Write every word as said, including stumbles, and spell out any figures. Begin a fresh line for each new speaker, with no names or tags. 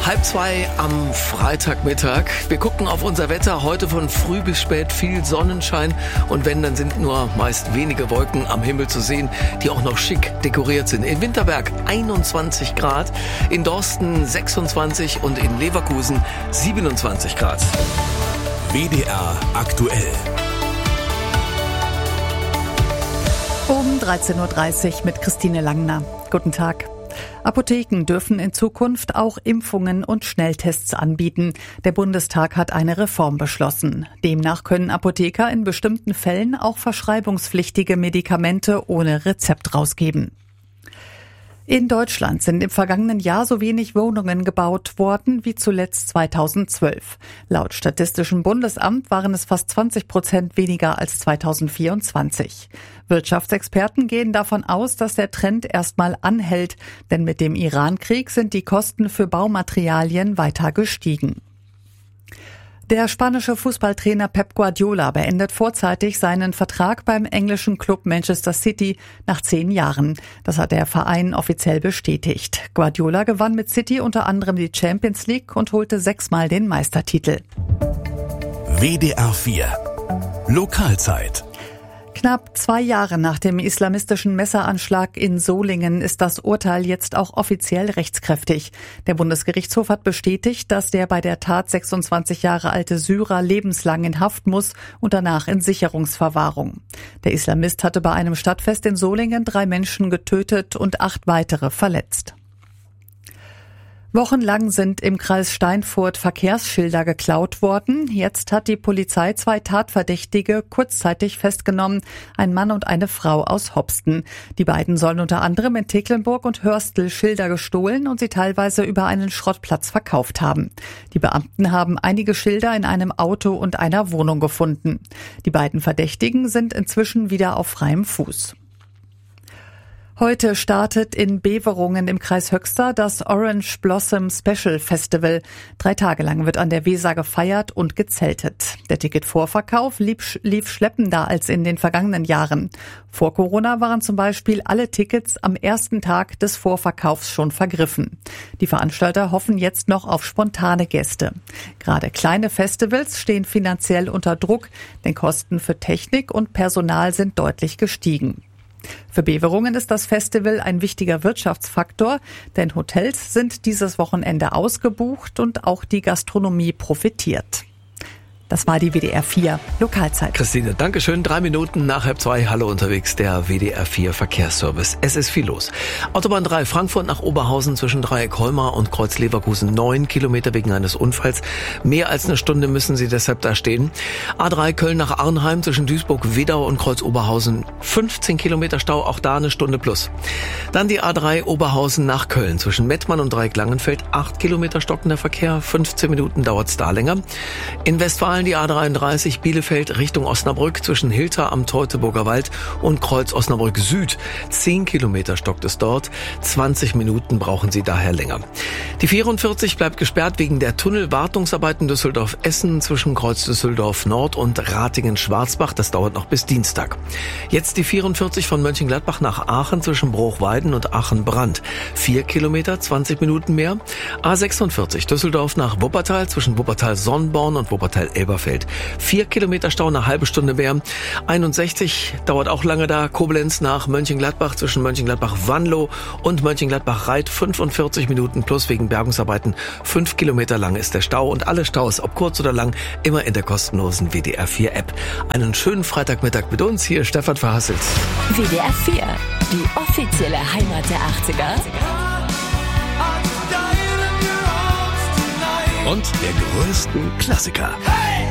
Halb zwei am Freitagmittag. Wir gucken auf unser Wetter. Heute von früh bis spät viel Sonnenschein. Und wenn, dann sind nur meist wenige Wolken am Himmel zu sehen, die auch noch schick dekoriert sind. In Winterberg einundzwanzig Grad, in Dorsten sechsundzwanzig und in Leverkusen siebenundzwanzig Grad.
W D R aktuell.
Um dreizehn Uhr dreißig mit Christine Langner. Guten Tag. Apotheken dürfen in Zukunft auch Impfungen und Schnelltests anbieten. Der Bundestag hat eine Reform beschlossen. Demnach können Apotheker in bestimmten Fällen auch verschreibungspflichtige Medikamente ohne Rezept rausgeben. In Deutschland sind im vergangenen Jahr so wenig Wohnungen gebaut worden wie zuletzt zweitausendzwölf. Laut Statistischem Bundesamt waren es fast zwanzig Prozent weniger als zweitausendvierundzwanzig. Wirtschaftsexperten gehen davon aus, dass der Trend erstmal anhält, denn mit dem Iran-Krieg sind die Kosten für Baumaterialien weiter gestiegen. Der spanische Fußballtrainer Pep Guardiola beendet vorzeitig seinen Vertrag beim englischen Club Manchester City nach zehn Jahren. Das hat der Verein offiziell bestätigt. Guardiola gewann mit City unter anderem die Champions League und holte sechsmal den Meistertitel.
W D R vier Lokalzeit.
Knapp zwei Jahre nach dem islamistischen Messeranschlag in Solingen ist das Urteil jetzt auch offiziell rechtskräftig. Der Bundesgerichtshof hat bestätigt, dass der bei der Tat sechsundzwanzig Jahre alte Syrer lebenslang in Haft muss und danach in Sicherungsverwahrung. Der Islamist hatte bei einem Stadtfest in Solingen drei Menschen getötet und acht weitere verletzt. Wochenlang sind im Kreis Steinfurt Verkehrsschilder geklaut worden. Jetzt hat die Polizei zwei Tatverdächtige kurzzeitig festgenommen, ein Mann und eine Frau aus Hopsten. Die beiden sollen unter anderem in Tecklenburg und Hörstel Schilder gestohlen und sie teilweise über einen Schrottplatz verkauft haben. Die Beamten haben einige Schilder in einem Auto und einer Wohnung gefunden. Die beiden Verdächtigen sind inzwischen wieder auf freiem Fuß. Heute startet in Beverungen im Kreis Höxter das Orange Blossom Special Festival. Drei Tage lang wird an der Weser gefeiert und gezeltet. Der Ticketvorverkauf lief, lief schleppender als in den vergangenen Jahren. Vor Corona waren zum Beispiel alle Tickets am ersten Tag des Vorverkaufs schon vergriffen. Die Veranstalter hoffen jetzt noch auf spontane Gäste. Gerade kleine Festivals stehen finanziell unter Druck, denn Kosten für Technik und Personal sind deutlich gestiegen. Für Beverungen ist das Festival ein wichtiger Wirtschaftsfaktor, denn Hotels sind dieses Wochenende ausgebucht und auch die Gastronomie profitiert. Das war die W D R vier Lokalzeit.
Christine, Dankeschön. Drei Minuten nach halb zwei. Hallo unterwegs, der W D R vier Verkehrsservice. Es ist viel los. Autobahn drei, Frankfurt nach Oberhausen zwischen Dreieck-Holmar und Kreuz Leverkusen. Neun Kilometer wegen eines Unfalls. Mehr als eine Stunde müssen Sie deshalb da stehen. A drei, Köln nach Arnheim zwischen Duisburg-Wedau und Kreuz Oberhausen. fünfzehn Kilometer Stau, auch da eine Stunde plus. Dann die A drei, Oberhausen nach Köln zwischen Mettmann und Dreieck-Langenfeld. acht Kilometer stockender Verkehr. fünfzehn Minuten dauert's da länger. In Westfalen die A dreiunddreißig Bielefeld Richtung Osnabrück zwischen Hilter am Teutoburger Wald und Kreuz Osnabrück Süd. zehn Kilometer stockt es dort. zwanzig Minuten brauchen Sie daher länger. Die vierundvierzig bleibt gesperrt wegen der Tunnelwartungsarbeiten Düsseldorf-Essen zwischen Kreuz Düsseldorf Nord und Ratingen-Schwarzbach. Das dauert noch bis Dienstag. Jetzt die vierundvierzig von Mönchengladbach nach Aachen zwischen Bruchweiden und Aachen-Brand. vier Kilometer, zwanzig Minuten mehr. A sechsundvierzig Düsseldorf nach Wuppertal zwischen Wuppertal-Sonnborn und Wuppertal-Elberfeld. Vier Kilometer Stau, eine halbe Stunde mehr. einundsechzig dauert auch lange da. Koblenz nach Mönchengladbach zwischen Mönchengladbach-Wanlo und Mönchengladbach-Reit. fünfundvierzig Minuten plus wegen Bergungsarbeiten. Fünf Kilometer lang ist der Stau und alle Staus, ob kurz oder lang, immer in der kostenlosen W D R vier App. Einen schönen Freitagmittag mit uns. Hier Stefan Verhasselt.
W D R vier, die offizielle Heimat der achtziger.
Und der größten Klassiker.